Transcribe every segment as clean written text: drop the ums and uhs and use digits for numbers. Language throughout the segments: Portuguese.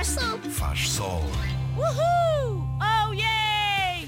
Faz sol. Faz sol. Uhul! Oh, yeah!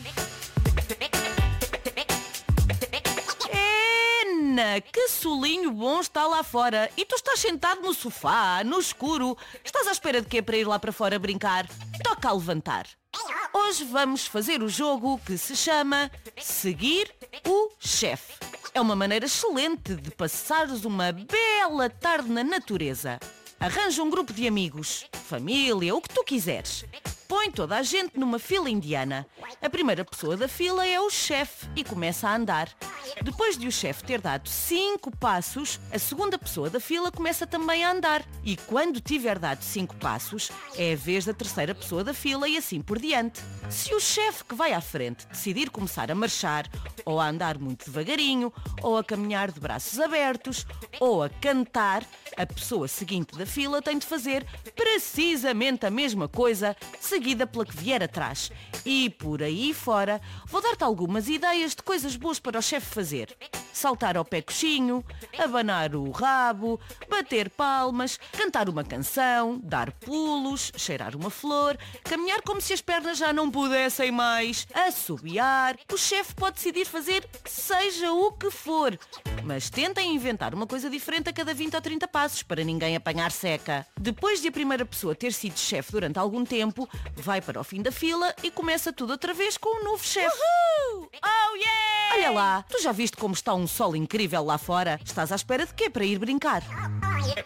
Ana, que solinho bom está lá fora. E tu estás sentado no sofá, no escuro. Estás à espera de quê para ir lá para fora brincar? Toca a levantar. Hoje vamos fazer o jogo que se chama Seguir o Chefe. É uma maneira excelente de passares uma bela tarde na natureza. Arranja um grupo de amigos, família, o que tu quiseres. Põe toda a gente numa fila indiana. A primeira pessoa da fila é o chefe e começa a andar. Depois de o chefe ter dado 5 passos, a segunda pessoa da fila começa também a andar. E quando tiver dado 5 passos, é a vez da terceira pessoa da fila e assim por diante. Se o chefe que vai à frente decidir começar a marchar, ou a andar muito devagarinho, ou a caminhar de braços abertos, ou a cantar, a pessoa seguinte da fila tem de fazer precisamente a mesma coisa, seguida pela que vier atrás. E por aí fora, vou dar-te algumas ideias de coisas boas para o chefe fazer. Saltar ao pé coxinho, abanar o rabo, bater palmas, cantar uma canção, dar pulos, cheirar uma flor, caminhar como se as pernas já não pudessem mais, assobiar. O chefe pode decidir fazer seja o que for, mas tentem inventar uma coisa diferente a cada 20 ou 30 passos para ninguém apanhar seca. Depois de a primeira pessoa ter sido chefe durante algum tempo, vai para o fim da fila e começa tudo outra vez com um novo chefe. Uhul! Oh, yeah! Olha lá, tu já viste como está um sol incrível lá fora? Estás à espera de quê para ir brincar?